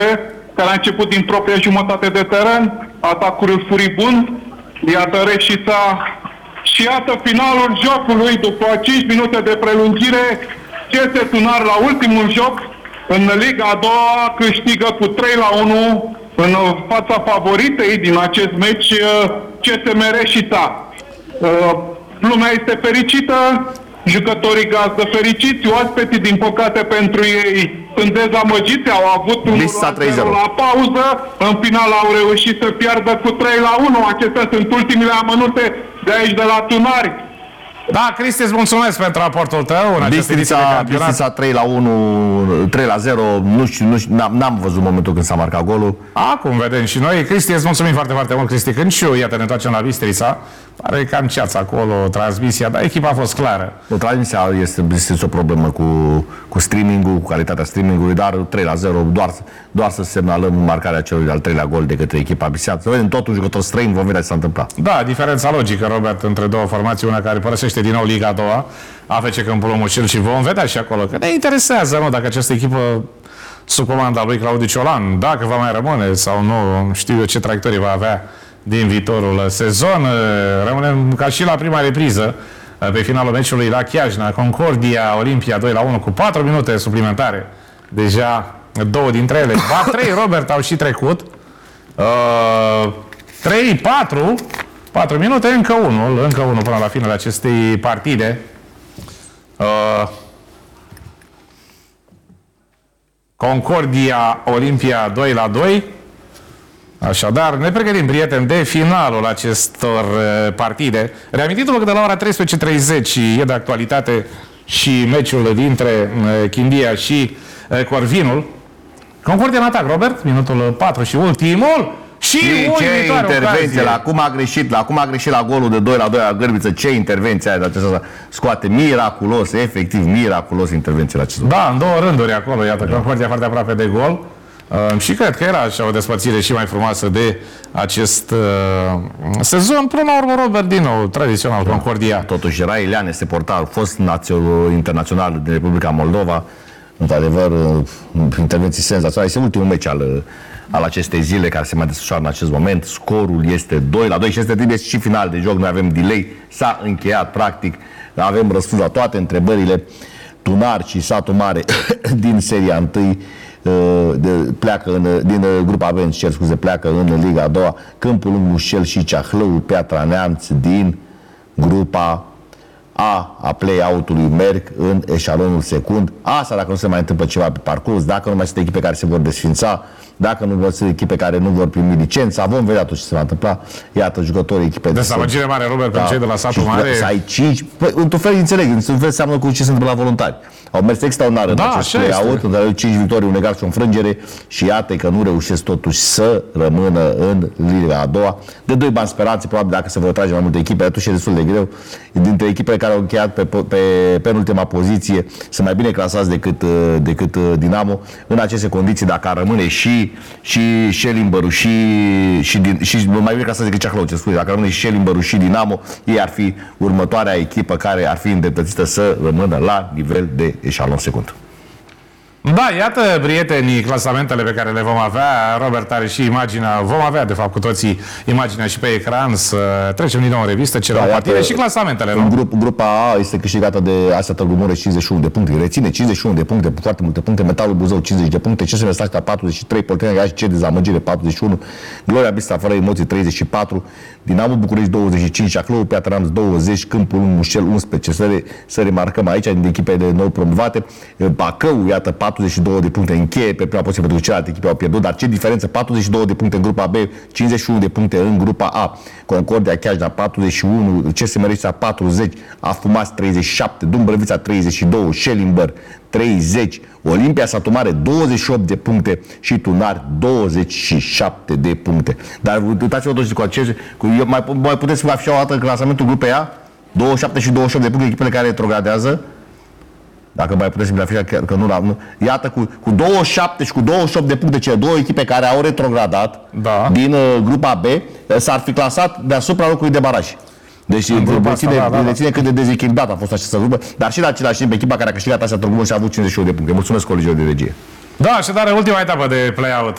care a început din propria jumătate de teren, atacuri furibund, iată Reșița și iată finalul jocului după 5 minute de prelungire. CS Tunar la ultimul joc în Liga a doua câștigă cu 3-1 în fața favoritei din acest meci, CSM Reșița. Lumea este fericită, jucătorii gazdă fericiți, oaspeții din păcate pentru ei sunt dezamăgiți, au avut un 1-0 la pauză, în final au reușit să piardă cu 3-1, acestea sunt ultimile amănunte de aici de la Tunari. Da, Cristi, îți mulțumesc pentru raportul tău în această ediție de campionat. Bistrița 3-1, 3-0, nu știu, n-am văzut momentul când s-a marcat golul. Acum vedem și noi. Cristi, îți mulțumim foarte, foarte mult, Cristi Cânciu. Iată, ne întoarcem la Bistrița. Pare cam ceață acolo, transmisia, dar echipa a fost clară. Transmisia este o problemă cu streaming-ul, cu calitatea streaming-ului, dar 3-0, doar să semnalăm marcarea celui de-al treilea gol de către echipa Bistrița. Să vedem, tot un jucător străin, vom vedea ce s-a întâmplat. Da, diferența logică, Robert, între două formații, una care părăsește din nou Liga a doua, AFC Câmpul Mușel, și vom vedea și acolo, că ne interesează, nu, dacă această echipă sub comanda lui Claudiu Ciolan, dacă va mai rămâne sau nu, știu eu ce traiectorie va avea din viitorul sezon. Rămânem ca și la prima repriză pe finalul meciului la Chiajna, Concordia Olimpia 2-1 cu 4 minute suplimentare. Deja două dintre ele, 3, Robert, au și trecut. 3, 4 minute, încă unul până la finele acestei partide. Concordia Olimpia 2-2. Așadar, ne pregătim, prieteni, de finalul acestor partide. Reamintindu-vă că de la ora 13:30 e de actualitate și meciul dintre Chindia și Corvinul. Concordia în atac, Robert, minutul 4 și ultimul. Și ce intervenție, acum a greșit la golul de 2-2 la Gârbiță, ce intervenție de acesta, scoate miraculos, efectiv miraculos intervenția la acesta. Da, în două rânduri acolo, iată, Concordia foarte aproape de gol. Și cred că era așa o despărțire și mai frumoasă de acest sezon. Până la urmă, Robert, din nou, tradițional, Concordia. Totuși, Rai Ilean este portar, fost internațional din Republica Moldova. Într-adevăr, intervenții senzaționale. Este ultimul meci al acestei zile care se mai desfășoară în acest moment. Scorul este 2-2 și este trebuie și final de joc. Noi avem delay. S-a încheiat, practic. Avem răspuns la toate întrebările. Tunar și Satul Mare din seria 1 pleacă din grupa B, pleacă în Liga a doua. Câmpul Lung Mușel și Ceahlău, Piatra Neamț din grupa a play-out-ului merg în eșalonul secund. Asta dacă nu se mai întâmplă ceva pe parcurs, dacă nu mai sunt echipe care se vor desfința, dacă nu sunt echipe care nu vor primi licența, vom vedea tot ce se va întâmpla. Iată, jucătorii echipei. Dezamăgire mare, Robert, pentru cei de la Satul Mare. Să ai 5, într-un fel înțeleg, într-un fel seamănă cu ce se întâmplă la voluntari. Au mers extraordinar în acest play-out, între 5 victorii, un egal și o înfrângere și iată că nu reușesc totuși să rămână în Liga a doua. De 2 bani speranțe, probabil dacă se vor trage mai multe echipe, atunci e destul de greu. Dintre echipele care au încheiat pe penultima poziție sunt mai bine clasați decât Dinamo. În aceste condiții, dacă ar rămâne și Schellimberu și mai bine clasați decât Ceahlău, dacă rămâne și Schellimberu și Dinamo, ei ar fi următoarea echipă care ar fi îndreptățită să rămână la nivel de eșalon secund. Da, iată, prietenii, clasamentele pe care le vom avea. Robert are și imaginea, vom avea de fapt cu toții imaginea și pe ecran, să trecem din nou în revistă cele partide și clasamentele, nu? Grupa A este câștigată de Asia Târgu Mureș 51 de puncte, reține 51 de puncte, foarte multe puncte, Metalul Buzău 50 de puncte, CSM Slacta 43, Poltenia și ce dezamăgire 41, Gloria Bista fără emoții 34, Dinamo București 25, Ceahlău, Piatra Neamț 20, Câmpul Lung Mușel 11, să remarcăm aici din echipele nou promovate, Bacău, iată, 42 de puncte, încheie pe prima poziție pentru că celelalte echipe au pierdut, dar ce diferență, 42 de puncte în grupa B, 51 de puncte în grupa A, Concordia Chiajna 41, CSM Reșița 40, Afumați 37, Dumbrăvița 32, Schellimber 30, Olimpia Satul Mare 28 de puncte și Tunar 27 de puncte. Dar uitați-vă toți cu aceste, mai puteți să afisha o dată clasamentul grupei A, 27 și 28 de puncte echipele care retrogradează. Dacă mai puteți să-mi afișa că nu. Iată, cu 27 și cu 28 de puncte cele două echipe care au retrogradat din grupa B s-ar fi clasat deasupra locului de baraj. Deci reține cât de dezechilibrat a fost această grupă, dar și la același timp echipa care a câștigat Asia Târgu Mureș și a avut 51 de puncte. Mulțumesc colegilor de regie. Da, și dar ultima etapă de play-out